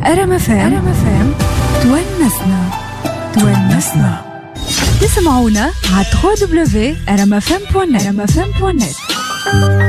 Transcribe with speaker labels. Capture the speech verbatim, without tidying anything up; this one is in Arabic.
Speaker 1: أرم اف ام تونسنا تونسنا. تسمعونا على دبليو دبليو دبليو دوت أرم اف إم دوت نت.